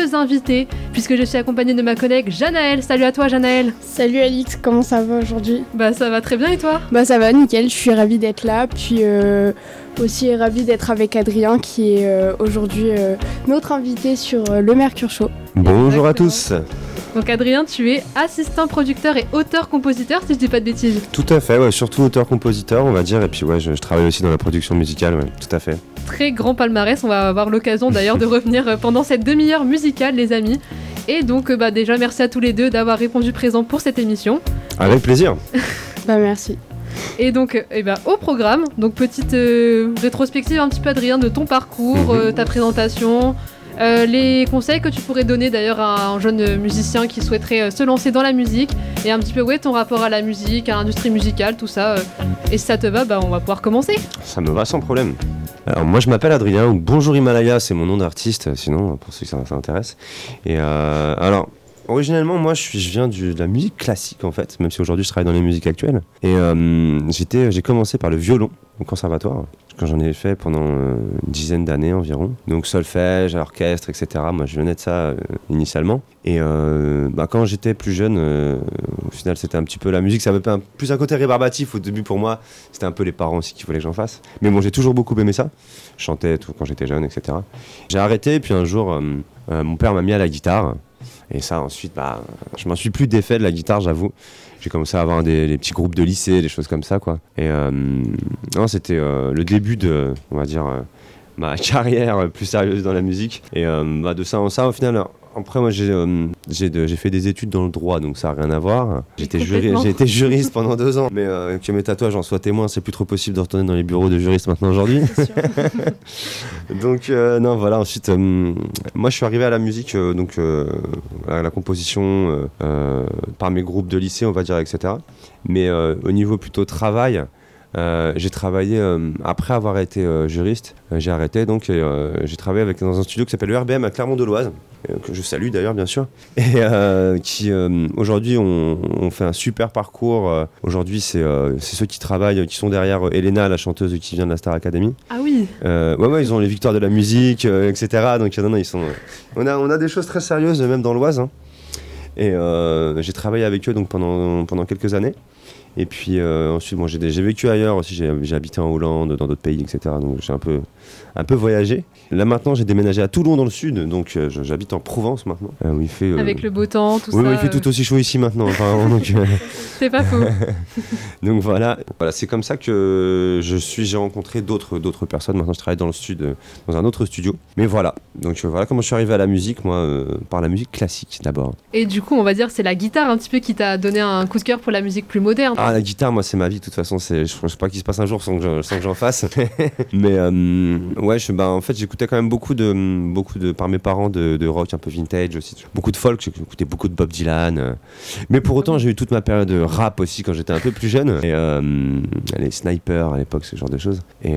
deux invités, puisque je suis accompagnée de ma collègue Janaëlle. Salut à toi Janaëlle. Salut Alix, comment ça va aujourd'hui ? Bah ça va très bien et toi ? Bah ça va nickel, je suis ravie d'être là, puis aussi ravie d'être avec Adrien qui est aujourd'hui notre invité sur le Mercure Show. Bonjour à tous. Donc Adrien, tu es assistant producteur et auteur-compositeur si je dis pas de bêtises. Tout à fait, ouais, surtout auteur-compositeur on va dire, et puis ouais, je travaille aussi dans la production musicale, ouais, tout à fait. Très grand palmarès, on va avoir l'occasion d'ailleurs de revenir pendant cette demi-heure musicale les amis. Et donc déjà merci à tous les deux d'avoir répondu présent pour cette émission. Avec plaisir. Bah merci. Et donc au programme, donc petite rétrospective un petit peu Adrien de ton parcours, ta présentation, les conseils que tu pourrais donner d'ailleurs à un jeune musicien qui souhaiterait se lancer dans la musique et un petit peu ton rapport à la musique, à l'industrie musicale, tout ça. Et si ça te va, on va pouvoir commencer. Ça me va sans problème. Alors moi je m'appelle Adrien, ou Bonjour Himalaya, c'est mon nom d'artiste, sinon pour ceux que ça intéresse. Et alors originellement moi je viens de la musique classique en fait, même si aujourd'hui je travaille dans les musiques actuelles. Et j'ai commencé par le violon au conservatoire, quand j'en ai fait pendant une dizaine d'années environ. Donc solfège, orchestre, etc. Moi je venais de ça initialement. Et quand j'étais plus jeune, au final c'était un petit peu la musique, ça avait plus un côté rébarbatif au début pour moi. C'était un peu les parents aussi qui voulaient que j'en fasse. Mais bon, j'ai toujours beaucoup aimé ça. Je chantais tout quand j'étais jeune, etc. J'ai arrêté, puis un jour mon père m'a mis à la guitare. Et ça ensuite, je m'en suis plus défait de la guitare, j'avoue. J'ai commencé à avoir des petits groupes de lycée, des choses comme ça, quoi. Et c'était le début de, on va dire, ma carrière plus sérieuse dans la musique. Et de ça en ça, au final, après moi j'ai fait des études dans le droit, donc ça n'a rien à voir. J'ai été juriste pendant 2 ans, mais que mes tatouages en soient témoins, c'est plus trop possible de retourner dans les bureaux de juristes maintenant aujourd'hui. Donc non voilà, ensuite moi je suis arrivé à la musique, à la composition par mes groupes de lycée on va dire, etc. Mais au niveau plutôt travail, j'ai travaillé après avoir été juriste, j'ai arrêté donc et j'ai travaillé dans un studio qui s'appelle le RBM à Clermont-de-Loise, que je salue d'ailleurs bien sûr, et qui aujourd'hui ont fait un super parcours. Aujourd'hui c'est ceux qui travaillent, qui sont derrière Elena, la chanteuse qui vient de la Star Academy. Ah oui. Ouais, ils ont les victoires de la musique, etc. Donc non, ils sont. On a des choses très sérieuses même dans l'Oise. Hein. Et j'ai travaillé avec eux donc pendant quelques années. Et puis ensuite, j'ai vécu ailleurs aussi, j'ai habité en Hollande, dans d'autres pays, etc. Donc j'ai un peu voyagé. Là maintenant, j'ai déménagé à Toulon dans le sud, donc j'habite en Provence maintenant. Où il fait, avec le beau temps, tout ça. Oui, il fait tout aussi chaud ici maintenant. C'est pas faux. Donc voilà, c'est comme ça que j'ai rencontré d'autres personnes. Maintenant, je travaille dans le sud, dans un autre studio. Mais voilà, donc voilà comment je suis arrivé à la musique, moi, par la musique classique d'abord. Et du coup, on va dire c'est la guitare un petit peu qui t'a donné un coup de cœur pour la musique plus moderne. Ah, la guitare, moi, c'est ma vie. De toute façon, je pense pas qu'il se passe un jour sans que j'en fasse. Mais en fait, j'écoutais quand même beaucoup de par mes parents de rock un peu vintage aussi. Beaucoup de folk, j'écoutais beaucoup de Bob Dylan. Mais pour autant, j'ai eu toute ma période de rap aussi quand j'étais un peu plus jeune. Et les Snipers à l'époque, ce genre de choses. Et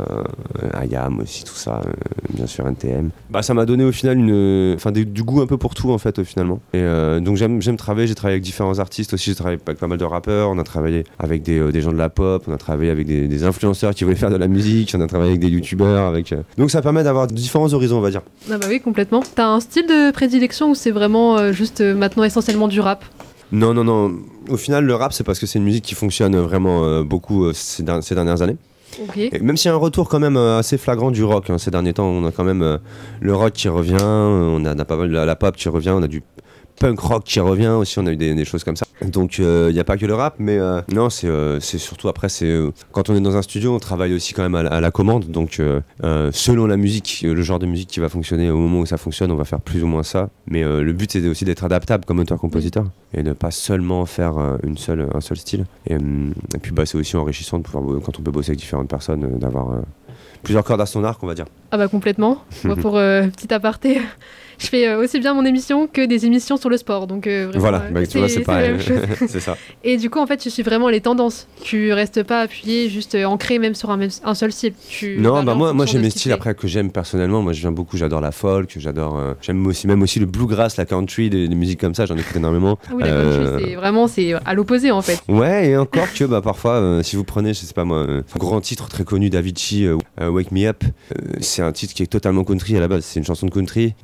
IAM aussi, tout ça. Bien sûr, NTM. Ça m'a donné au final du goût un peu pour tout en fait, finalement. Et donc j'aime travailler. J'ai travaillé avec différents artistes aussi. J'ai travaillé avec pas mal de rappeurs. On a travaillé avec des gens de la pop. On a travaillé avec des influenceurs qui voulaient faire de la musique. On a travaillé avec des youtubeurs. Donc ça permet d'avoir différents horizons, on va dire. Ah bah oui, complètement. T'as un style de prédilection ou c'est vraiment juste maintenant essentiellement du rap ? Non. Au final, le rap, c'est parce que c'est une musique qui fonctionne vraiment beaucoup ces dernières années. Okay. Et même s'il y a un retour quand même assez flagrant du rock, ces derniers temps, on a quand même le rock qui revient, on a pas mal de la pop qui revient, on a du punk rock qui revient aussi, on a eu des choses comme ça. Donc il n'y a pas que le rap, mais non, c'est surtout après, quand on est dans un studio, on travaille aussi quand même à la commande. Donc selon la musique, le genre de musique qui va fonctionner au moment où ça fonctionne, on va faire plus ou moins ça. Mais le but, c'est aussi d'être adaptable comme auteur-compositeur et ne pas seulement faire un seul style. Et puis c'est aussi enrichissant de pouvoir, quand on peut bosser avec différentes personnes, d'avoir plusieurs cordes à son arc, on va dire. Ah bah complètement. Moi, pour petit aparté, je fais aussi bien mon émission que des émissions sur le sport. Donc vraiment, voilà, tu vois, c'est pareil. C'est ça. Et du coup, en fait, tu suis vraiment les tendances. Tu restes pas appuyé, juste ancré même sur un seul style. Non, moi j'ai mes styles après que j'aime personnellement. Moi, j'adore la folk, j'aime aussi le bluegrass, la country, des musiques comme ça. J'en écoute énormément. Ah oui, la country, c'est à l'opposé en fait. Ouais, et encore que parfois, si vous prenez, je sais pas moi, un grand titre très connu d'Avicii, Wake Me Up, c'est un titre qui est totalement country à la base. C'est une chanson de country. C'est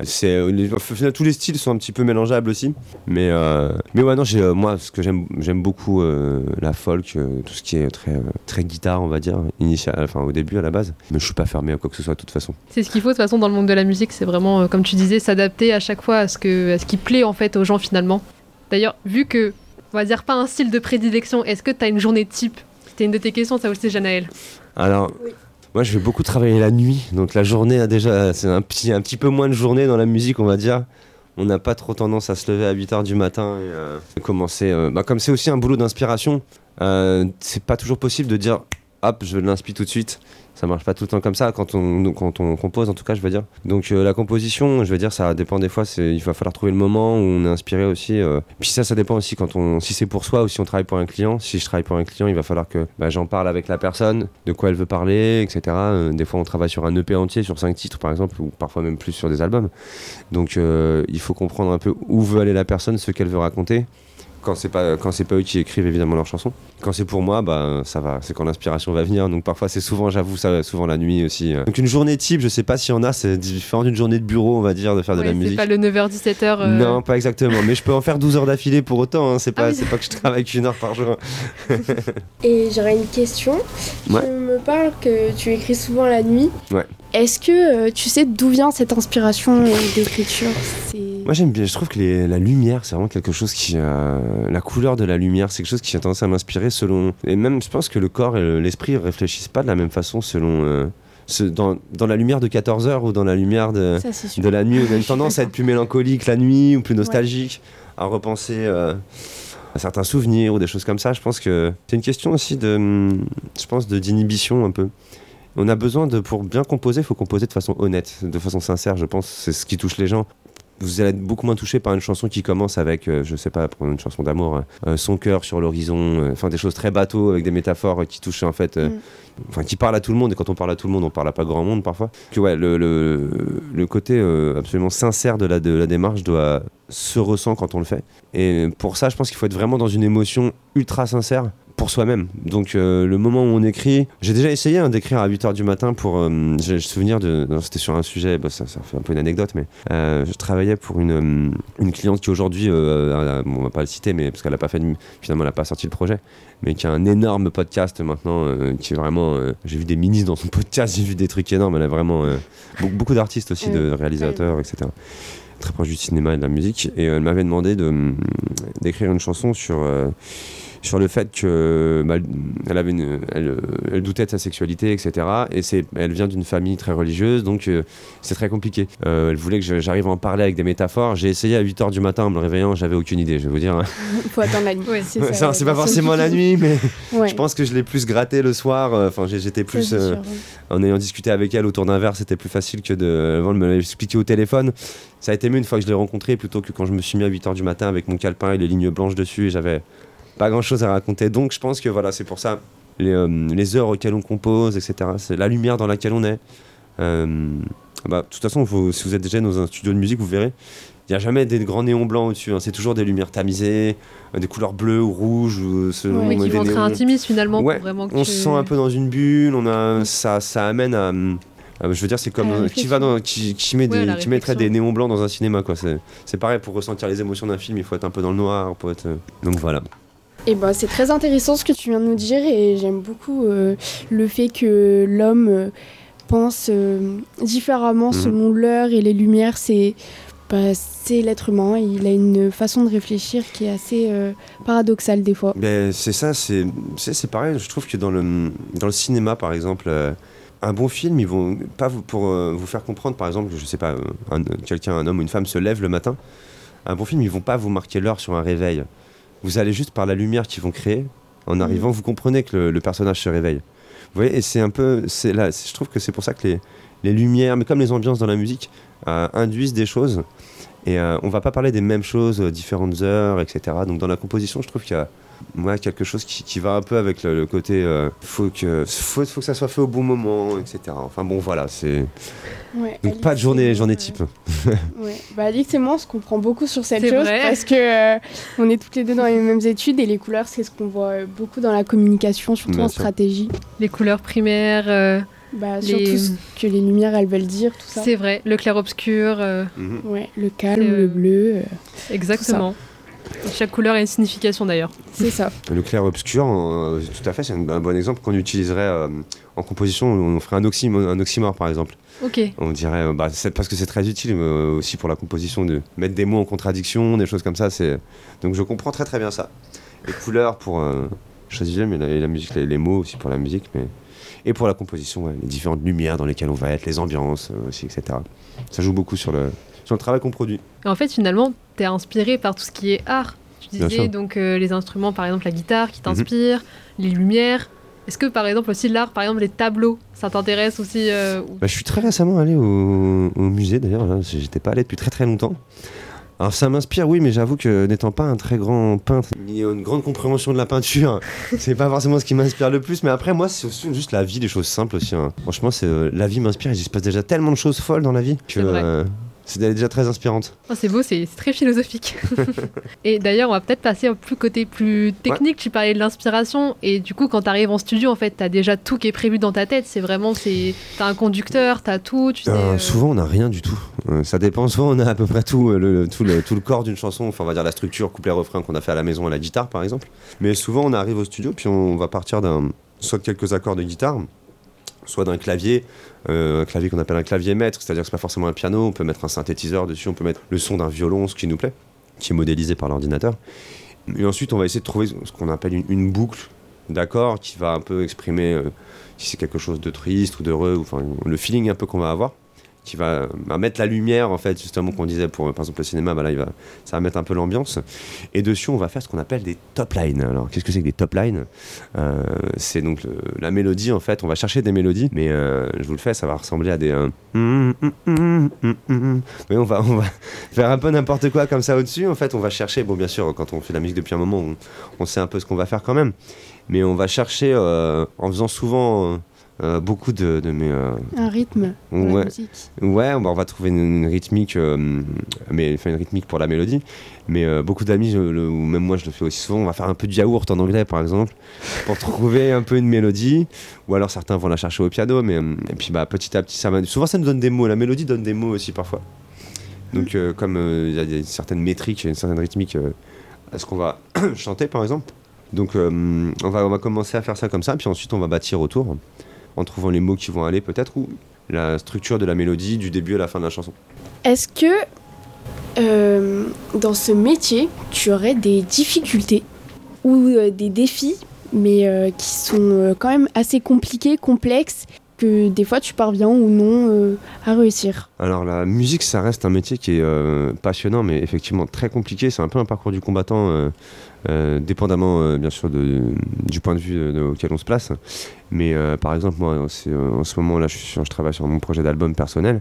Au final, tous les styles sont un petit peu mélangeables aussi. Mais ouais, non, moi, ce que j'aime beaucoup la folk, tout ce qui est très guitare, on va dire, au début, à la base. Mais je suis pas fermé à quoi que ce soit, de toute façon. C'est ce qu'il faut, de toute façon, dans le monde de la musique. C'est vraiment, comme tu disais, s'adapter à chaque fois à ce qui plaît, en fait, aux gens, finalement. D'ailleurs, vu que, on va dire pas un style de prédilection, est-ce que tu as une journée type? C'était une de tes questions, ça aussi, Janaël. Alors, oui. Moi, je vais beaucoup travailler la nuit. Donc, la journée, c'est un petit peu moins de journée dans la musique, on va dire. On n'a pas trop tendance à se lever à 8h du matin et commencer. Comme c'est aussi un boulot d'inspiration, c'est pas toujours possible de dire hop, je l'inspire tout de suite. Ça marche pas tout le temps comme ça quand on compose, en tout cas, je veux dire. Donc la composition, je veux dire, ça dépend des fois. Il va falloir trouver le moment où on est inspiré aussi. Puis ça dépend aussi si c'est pour soi ou si on travaille pour un client. Si je travaille pour un client, il va falloir que j'en parle avec la personne, de quoi elle veut parler, etc. Des fois, on travaille sur un EP entier, sur 5 titres par exemple, ou parfois même plus sur des albums. Donc il faut comprendre un peu où veut aller la personne, ce qu'elle veut raconter. Quand c'est pas eux qui écrivent évidemment leurs chansons. Quand c'est pour moi, ça va, c'est quand l'inspiration va venir. Donc parfois c'est souvent, j'avoue, ça souvent la nuit aussi. Donc une journée type, je sais pas s'il y en a, c'est différent d'une journée de bureau, on va dire, de faire de la musique. C'est pas le 9h-17h. Non, pas exactement, mais je peux en faire 12 heures d'affilée pour autant, hein. C'est pas que je travaille qu'une heure par jour. Et j'aurais une question. Ouais. Tu me parles que tu écris souvent la nuit. Ouais. Est-ce que tu sais d'où vient cette inspiration d'écriture? Moi j'aime bien, je trouve que la lumière c'est vraiment quelque chose qui... la couleur de la lumière c'est quelque chose qui a tendance à m'inspirer selon... Et même je pense que le corps et l'esprit ne réfléchissent pas de la même façon selon... Dans la lumière de 14h ou dans la lumière de la nuit, on a une tendance à être plus mélancolique la nuit ou plus nostalgique, à repenser à certains souvenirs ou des choses comme ça. Je pense que c'est une question aussi d'inhibition un peu. On a besoin pour bien composer, il faut composer de façon honnête, de façon sincère, je pense. C'est ce qui touche les gens. Vous allez être beaucoup moins touché par une chanson qui commence avec, je sais pas, pour une chanson d'amour, son cœur sur l'horizon, des choses très bateaux avec des métaphores qui touchent en fait, qui parlent à tout le monde. Et quand on parle à tout le monde, on parle à pas grand monde parfois. Que ouais, le côté absolument sincère de la démarche se ressent quand on le fait. Et pour ça, je pense qu'il faut être vraiment dans une émotion ultra sincère pour soi-même. Donc le moment où on écrit, j'ai déjà essayé d'écrire à 8h du matin pour... j'ai le souvenir c'était sur un sujet, ça fait un peu une anecdote, mais je travaillais pour une cliente qui aujourd'hui, on va pas le citer, mais parce qu'elle a pas fait, finalement elle a pas sorti le projet, mais qui a un énorme podcast maintenant, qui est vraiment... j'ai vu des ministres dans son podcast, j'ai vu des trucs énormes, elle a vraiment... beaucoup d'artistes aussi, de réalisateurs, etc. Très proche du cinéma et de la musique, et elle m'avait demandé d'écrire une chanson sur le fait que elle doutait de sa sexualité, etc. Et elle vient d'une famille très religieuse, donc c'est très compliqué. Elle voulait que j'arrive à en parler avec des métaphores. J'ai essayé à 8h du matin en me réveillant, j'avais aucune idée, je vais vous dire. Faut attendre la nuit. Ouais, c'est pas forcément la nuit, mais je pense que je l'ai plus gratté le soir. J'étais plus... en ayant discuté avec elle autour d'un verre, c'était plus facile que avant de me l'expliquer au téléphone. Ça a été mieux une fois que je l'ai rencontrée, plutôt que quand je me suis mis à 8h du matin avec mon calepin et les lignes blanches dessus, et j'avais pas grand chose à raconter. Donc je pense que voilà, c'est pour ça les heures auxquelles on compose, etc. C'est la lumière dans laquelle on est. De toute façon, si vous êtes déjà dans un studio de musique, vous verrez, il n'y a jamais des grands néons blancs au-dessus, hein. C'est toujours des lumières tamisées, des couleurs bleues ou rouges, selon qui vont très intimistes finalement. Ouais, pour vraiment que on se sent un peu dans une bulle. Ça amène à... je veux dire, c'est comme qui mettrait des néons blancs dans un cinéma, quoi. C'est pareil, pour ressentir les émotions d'un film, il faut être un peu dans le noir, donc voilà. Et c'est très intéressant ce que tu viens de nous dire, et j'aime beaucoup le fait que l'homme pense différemment selon l'heure et les lumières. C'est l'être humain, il a une façon de réfléchir qui est assez paradoxale des fois. C'est ça, c'est pareil. Je trouve que dans le cinéma, par exemple, un bon film, ils vont pas pour vous faire comprendre, par exemple, je sais pas, un homme ou une femme se lève le matin. Un bon film, ils vont pas vous marquer l'heure sur un réveil. Vous allez juste par la lumière qu'ils vont créer. En arrivant, vous comprenez que le personnage se réveille. Vous voyez, et c'est un peu... je trouve que c'est pour ça que les lumières, mais comme les ambiances dans la musique, induisent des choses. Et on va pas parler des mêmes choses, différentes heures, etc. Donc dans la composition, je trouve qu'il y a quelque chose qui va un peu avec le côté... faut que ça soit fait au bon moment, etc. Enfin bon, voilà, c'est... Ouais, donc Alix, pas de journée type. Ouais. Alix et moi, on se comprend beaucoup sur cette c'est chose, vrai. parce que on est toutes les deux dans les mêmes études, et les couleurs, c'est ce qu'on voit beaucoup dans la communication, surtout Bien en sûr. stratégie. Les couleurs primaires, Surtout ce que les lumières, elles veulent dire, tout ça. C'est vrai, le clair-obscur. Ouais, le calme, le bleu. Exactement. Chaque couleur a une signification d'ailleurs. C'est ça. Le clair-obscur, tout à fait, c'est un bon exemple qu'on utiliserait en composition. On ferait un oxymore par exemple. Ok. On dirait, parce que c'est très utile aussi pour la composition de mettre des mots en contradiction, des choses comme ça. Donc je comprends très très bien ça. Les couleurs pour choisir, mais la musique, les mots aussi pour la musique, et pour la composition, les différentes lumières dans lesquelles on va être, les ambiances aussi, etc. Ça joue beaucoup sur le travail qu'on produit. Et en fait, finalement, t'es inspiré par tout ce qui est art. Tu disais donc les instruments, par exemple la guitare qui t'inspire, les lumières. Est-ce que par exemple aussi l'art, par exemple les tableaux, ça t'intéresse aussi Je suis très récemment allé au musée d'ailleurs, là. J'étais pas allé depuis très très longtemps. Alors ça m'inspire, oui, mais j'avoue que n'étant pas un très grand peintre, ni une grande compréhension de la peinture, c'est pas forcément ce qui m'inspire le plus. Mais après, moi, c'est aussi juste la vie, des choses simples aussi. Franchement, la vie m'inspire. Il se passe déjà tellement de choses folles dans la vie que c'est déjà très inspirante. Oh, c'est beau, c'est très philosophique. Et d'ailleurs, on va peut-être passer au côté plus technique. Tu parlais de l'inspiration. Et du coup, quand tu arrives en studio, en fait, tu as déjà tout qui est prévu dans ta tête. C'est vraiment, t'as un conducteur, tu as tout. Souvent, on n'a rien du tout. Ça dépend. Souvent, on a à peu près tout le corps d'une chanson. Enfin, on va dire la structure, couplet, refrain qu'on a fait à la maison à la guitare, par exemple. Mais souvent, on arrive au studio, puis on va partir soit de quelques accords de guitare, soit d'un clavier, un clavier qu'on appelle un clavier maître, c'est-à-dire que c'est pas forcément un piano, on peut mettre un synthétiseur dessus, on peut mettre le son d'un violon, ce qui nous plaît, qui est modélisé par l'ordinateur. Et ensuite, on va essayer de trouver ce qu'on appelle une boucle d'accords qui va un peu exprimer si c'est quelque chose de triste ou d'heureux, enfin le feeling un peu qu'on va avoir, qui va mettre la lumière, en fait, justement, qu'on disait pour, par exemple, le cinéma, ça va mettre un peu l'ambiance. Et dessus, on va faire ce qu'on appelle des top lines. Alors, qu'est-ce que c'est que des top lines ? C'est donc la mélodie, en fait. On va chercher des mélodies, mais je vous le fais, ça va ressembler à des... Mais on va faire un peu n'importe quoi comme ça au-dessus. En fait, on va chercher... Bon, bien sûr, quand on fait la musique depuis un moment, on sait un peu ce qu'on va faire quand même. Mais on va chercher, en faisant souvent... beaucoup de mes... Un rythme pour la musique. Ouais, on va trouver une rythmique, une rythmique pour la mélodie. Mais beaucoup d'amis, ou même moi je le fais aussi souvent, on va faire un peu de yaourt en anglais par exemple, pour trouver un peu une mélodie. Ou alors certains vont la chercher au piano, et puis petit à petit, souvent ça nous donne des mots. La mélodie donne des mots aussi parfois. Donc comme il y a une certaine métrique, une certaine rythmique à ce qu'on va chanter par exemple. Donc on va commencer à faire ça comme ça, puis ensuite on va bâtir autour, en trouvant les mots qui vont aller peut-être, ou la structure de la mélodie du début à la fin de la chanson. Est-ce que dans ce métier, tu aurais des difficultés ou des défis, mais qui sont quand même assez compliqués, complexes, que des fois tu parviens ou non à réussir? Alors la musique, ça reste un métier qui est passionnant, mais effectivement très compliqué. C'est un peu un parcours du combattant, dépendamment bien sûr du point de vue auquel on se place. Mais par exemple, moi, en ce moment-là, je travaille sur mon projet d'album personnel.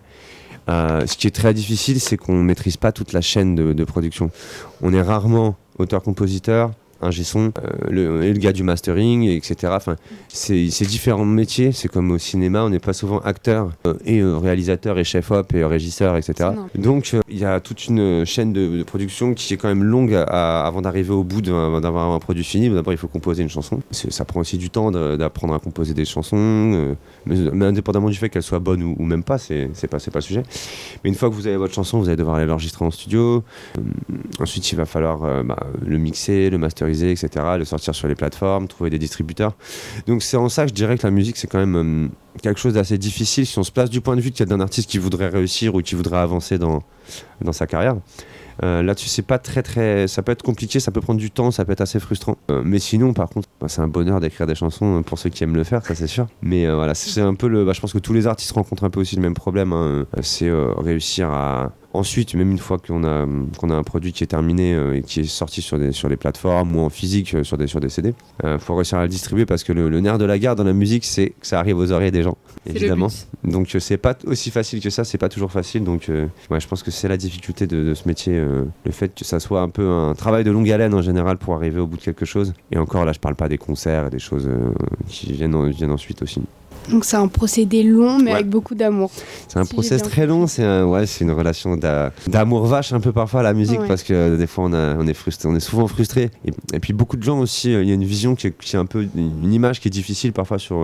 Ce qui est très difficile, c'est qu'on ne maîtrise pas toute la chaîne de production. On est rarement auteur-compositeur, ingé son, le gars du mastering, etc. Enfin, c'est différents métiers. C'est comme au cinéma, on n'est pas souvent acteur et réalisateur et chef-op et régisseur, etc. Donc il y a toute une chaîne de production qui est quand même longue avant d'arriver au bout d'avoir un produit fini. D'abord, il faut composer une chanson. Ça prend aussi du temps d'apprendre à composer des chansons, mais indépendamment du fait qu'elles soient bonnes ou même pas, c'est pas le sujet. Mais une fois que vous avez votre chanson, vous allez devoir aller l'enregistrer en studio. Ensuite, il va falloir le mixer, le masteriser, etc., le sortir sur les plateformes, trouver des distributeurs. Donc c'est en ça que je dirais que la musique, c'est quand même quelque chose d'assez difficile si on se place du point de vue d'un artiste qui voudrait réussir ou qui voudrait avancer dans sa carrière. Là-dessus, c'est pas très, ça peut être compliqué, ça peut prendre du temps, ça peut être assez frustrant. Mais sinon, par contre, c'est un bonheur d'écrire des chansons pour ceux qui aiment le faire, ça c'est sûr. Mais voilà, c'est un peu je pense que tous les artistes rencontrent un peu aussi le même problème. C'est réussir à... Ensuite, même une fois qu'on a un produit qui est terminé et qui est sorti sur les plateformes ou en physique sur des CD, faut réussir à le distribuer parce que le nerf de la guerre dans la musique, c'est que ça arrive aux oreilles des gens, évidemment. Donc c'est pas aussi facile que ça, c'est pas toujours facile. Donc je pense que c'est la difficulté de ce métier, le fait que ça soit un peu un travail de longue haleine en général pour arriver au bout de quelque chose. Et encore là, je parle pas des concerts et des choses qui viennent ensuite aussi. Donc c'est un procédé long, mais avec beaucoup d'amour. C'est un process très long, c'est une relation d'amour vache un peu parfois à la musique, parce que des fois on est frustré, on est souvent frustré. Et puis beaucoup de gens aussi, il y a une vision qui est un peu, une image qui est difficile parfois sur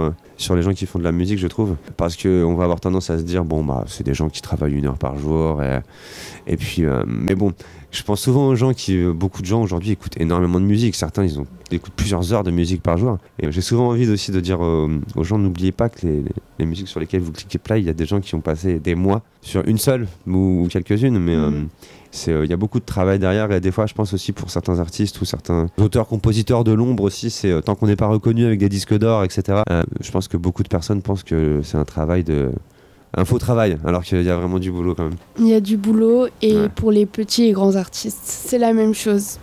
sur les gens qui font de la musique, je trouve, parce qu'on va avoir tendance à se dire bon bah c'est des gens qui travaillent 1 heure par jour et puis mais bon, je pense souvent aux gens beaucoup de gens aujourd'hui écoutent énormément de musique. Certains ils écoutent plusieurs heures de musique par jour, et j'ai souvent envie aussi de dire aux gens, n'oubliez pas que les musiques sur lesquelles vous cliquez play, il y a des gens qui ont passé des mois sur une seule ou quelques-unes, mais il y a beaucoup de travail derrière, et des fois je pense aussi pour certains artistes ou certains auteurs-compositeurs de l'ombre aussi, c'est tant qu'on n'est pas reconnu avec des disques d'or, etc. Je pense que beaucoup de personnes pensent que c'est un faux travail, alors qu'il y a vraiment du boulot quand même. Il y a du boulot, et pour les petits et grands artistes, c'est la même chose.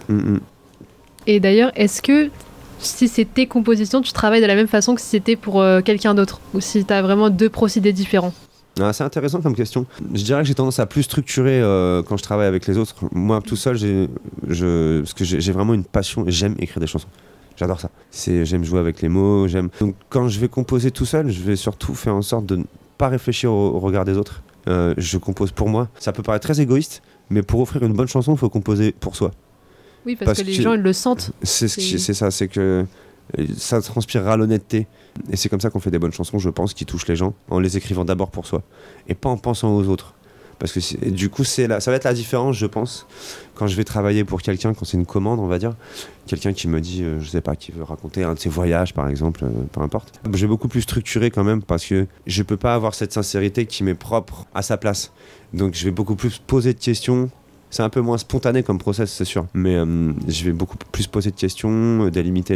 Et d'ailleurs, est-ce que si c'est tes compositions, tu travailles de la même façon que si c'était pour quelqu'un d'autre, ou si tu as vraiment 2 procédés différents? C'est intéressant comme question. Je dirais que j'ai tendance à plus structurer quand je travaille avec les autres. Moi, tout seul, parce que j'ai vraiment une passion et j'aime écrire des chansons. J'adore ça. J'aime jouer avec les mots. Donc, quand je vais composer tout seul, je vais surtout faire en sorte de ne pas réfléchir au regard des autres. Je compose pour moi. Ça peut paraître très égoïste, mais pour offrir une bonne chanson, il faut composer pour soi. Oui, parce que les gens, ils le sentent. C'est ça, c'est que ça transpirera l'honnêteté. Et c'est comme ça qu'on fait des bonnes chansons, je pense, qui touchent les gens, en les écrivant d'abord pour soi, et pas en pensant aux autres. Parce que du coup, ça va être la différence, je pense, quand je vais travailler pour quelqu'un, quand c'est une commande, on va dire, quelqu'un qui me dit, je sais pas, qui veut raconter un de ses voyages, par exemple, peu importe. Je vais beaucoup plus structurer quand même, parce que je peux pas avoir cette sincérité qui m'est propre à sa place. Donc je vais beaucoup plus poser de questions. C'est un peu moins spontané comme process, c'est sûr. Mais je vais beaucoup plus poser de questions, délimiter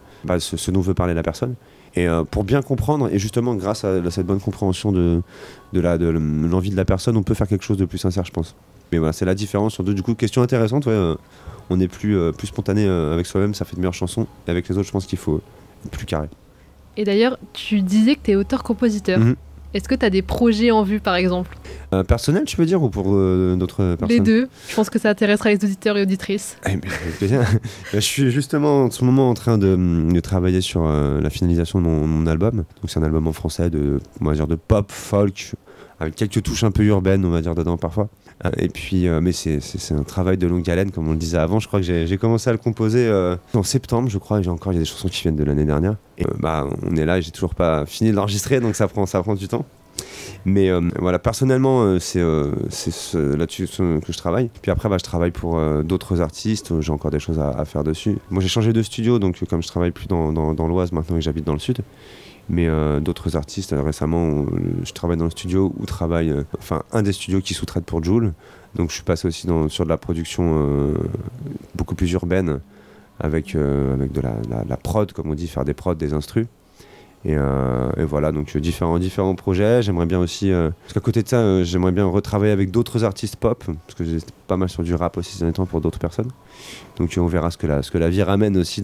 ce dont veut parler la personne. Et pour bien comprendre, et justement grâce à cette bonne compréhension de l'envie de la personne, on peut faire quelque chose de plus sincère, je pense. Mais voilà, c'est la différence. Surtout, du coup, question intéressante, on est plus spontané avec soi-même, ça fait de meilleures chansons. Et avec les autres, je pense qu'il faut être plus carré. Et d'ailleurs, tu disais que tu es auteur-compositeur. Est-ce que tu as des projets en vue, par exemple? Personnel, tu veux dire, ou pour d'autres personnes? Les deux. Je pense que ça intéressera les auditeurs et auditrices. Avec plaisir. Je suis justement en ce moment en train de travailler sur la finalisation de mon album. Donc c'est un album en français on va dire de pop, folk, avec quelques touches un peu urbaines, on va dire, dedans parfois. Et puis, mais c'est un travail de longue haleine, comme on le disait avant. Je crois que j'ai commencé à le composer en septembre, je crois. Il y a des chansons qui viennent de l'année dernière. Et on est là et j'ai toujours pas fini de l'enregistrer, donc ça prend du temps. Mais voilà, personnellement, c'est là-dessus que je travaille. Puis après, je travaille pour d'autres artistes. J'ai encore des choses à faire dessus. Moi, j'ai changé de studio, donc comme je travaille plus dans l'Oise maintenant et que j'habite dans le Sud. Mais d'autres artistes, récemment, je travaille dans le studio où travaille un des studios qui sous-traite pour Jul. Donc je suis passé aussi sur de la production beaucoup plus urbaine, avec de la prod, comme on dit, faire des prods, des instrus. Et voilà, donc différents projets. J'aimerais bien aussi, parce qu'à côté de ça, j'aimerais bien retravailler avec d'autres artistes pop, parce que j'étais pas mal sur du rap aussi ces derniers temps pour d'autres personnes. Donc on verra ce que la vie ramène aussi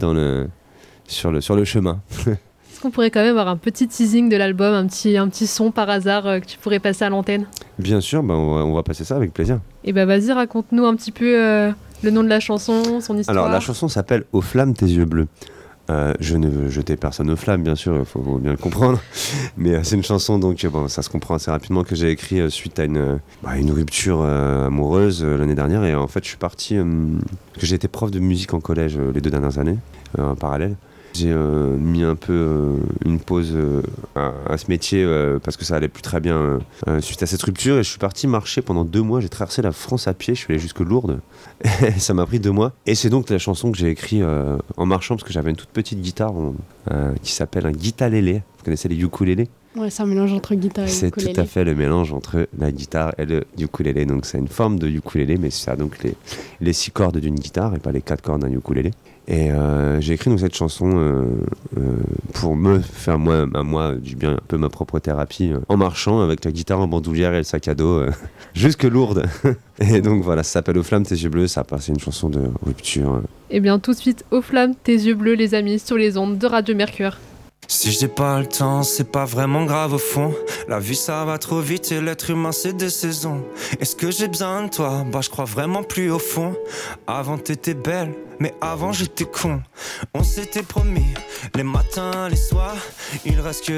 sur le chemin. Est-ce qu'on pourrait quand même avoir un petit teasing de l'album, un petit son par hasard que tu pourrais passer à l'antenne? Bien sûr, on va passer ça avec plaisir. Et vas-y, raconte-nous un petit peu le nom de la chanson, son histoire. Alors la chanson s'appelle Aux flammes tes yeux bleus. Je ne veux jeter personne aux flammes, bien sûr, il faut bien le comprendre. Mais c'est une chanson, donc ça se comprend assez rapidement, que j'ai écrit suite à une rupture amoureuse l'année dernière. Et en fait, je suis parti, parce que j'ai été prof de musique en collège les 2 dernières années, en parallèle. J'ai mis un peu une pause à ce métier parce que ça allait plus très bien suite à cette rupture, et je suis parti marcher pendant 2 mois. J'ai traversé la France à pied, je suis allé jusque Lourdes. Ça m'a pris 2 mois, et c'est donc la chanson que j'ai écrite en marchant, parce que j'avais une toute petite guitare qui s'appelle un guitalélé. Vous connaissez les ukulélés? Ouais, c'est un mélange entre guitare et ukulélé. C'est tout à fait le mélange entre la guitare et le ukulélé. Donc c'est une forme de ukulélé, mais ça a donc les 6 cordes d'une guitare et pas les 4 cordes d'un ukulélé. Et j'ai écrit donc cette chanson pour me faire moi du bien, un peu ma propre thérapie, en marchant avec la guitare en bandoulière et le sac à dos jusque Lourdes. Et donc voilà, ça s'appelle Aux flammes tes yeux bleus, ça passe, c'est une chanson de rupture. Et bien tout de suite, Aux flammes tes yeux bleus, les amis, sur les ondes de Radio Mercure. Si j'ai pas le temps, c'est pas vraiment grave au fond. La vie ça va trop vite et l'être humain c'est des saisons. Est-ce que j'ai besoin de toi? Je crois vraiment plus au fond. Avant t'étais belle, mais avant j'étais con. On s'était promis, les matins, les soirs, il reste que